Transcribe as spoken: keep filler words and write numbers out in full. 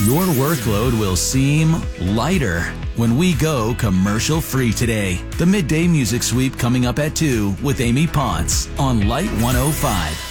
Your workload will seem lighter when we go commercial free today. The Midday Music Sweep coming up at two with Amy Potts on Light one oh five.